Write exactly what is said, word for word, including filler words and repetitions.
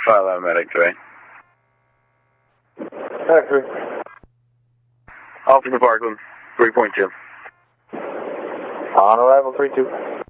five eleven medic three. Medic three. Officer Parkland, three point two. On arrival, three two.